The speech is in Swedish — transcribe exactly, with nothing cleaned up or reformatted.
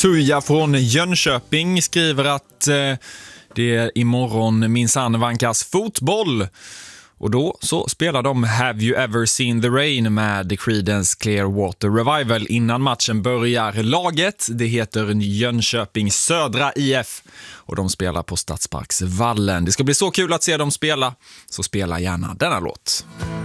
Tuja från Jönköping skriver att eh, det imorgon minsann vankas fotboll. Och då så spelar de Have You Ever Seen the Rain med Creedence Clearwater Revival innan matchen börjar. Laget, det heter Jönköping Södra I F och de spelar på Stadsparksvallen. Det ska bli så kul att se dem spela, så spela gärna denna låt.